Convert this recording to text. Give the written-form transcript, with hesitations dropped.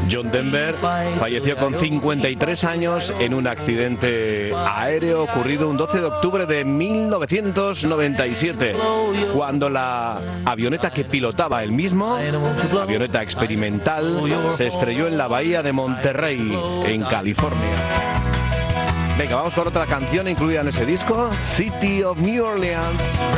John Denver falleció con 53 años en un accidente aéreo ocurrido un 12 de octubre de 1997, cuando la avioneta que pilotaba él mismo, avioneta experimental, se estrelló en la bahía de Monterrey, en California. Venga, vamos con otra canción incluida en ese disco, City of New Orleans.